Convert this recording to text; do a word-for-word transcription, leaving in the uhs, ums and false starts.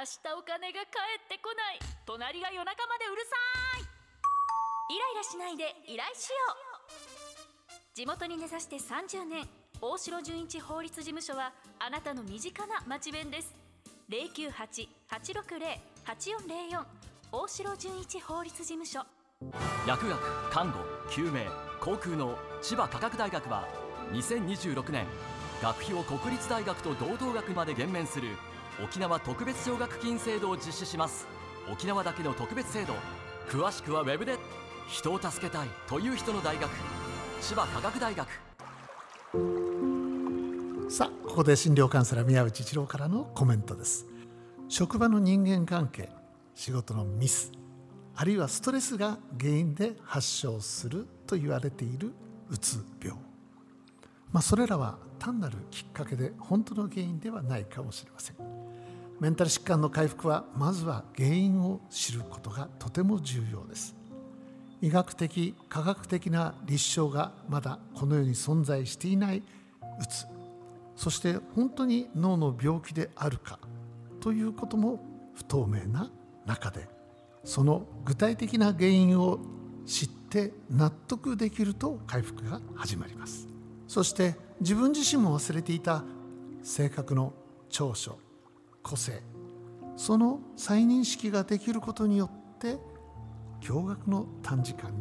明日お金が返ってこない、隣が夜中までうるさい。イライラしないで依頼しよう。地元に根ざしてさんじゅうねん、大城純一法律事務所はあなたの身近な町弁です。 ゼロきゅうはち はちろくゼロ はちよんゼロよん 大城純一法律事務所。 薬学、看護、救命、航空の千葉科学大学はにせんにじゅうろくねん学費を国立大学と同等額まで減免する沖縄特別奨学金制度を実施します。沖縄だけの特別制度、詳しくはウェブで。人を助けたいという人の大学、千葉科学大学。 さあ、ここで診療カウンセラー宮内一郎からのコメントです。職場の人間関係、仕事のミス、あるいはストレスが原因で発症すると言われているうつ病、まあ、それらは単なるきっかけで本当の原因ではないかもしれません。メンタル疾患の回復はまずは原因を知ることがとても重要です。医学的科学的な立証がまだこの世に存在していないうつ、そして本当に脳の病気であるかということも不透明な中で、その具体的な原因を知って納得できると回復が始まります。そして自分自身も忘れていた性格の長所、個性、その再認識ができることによって驚愕の短時間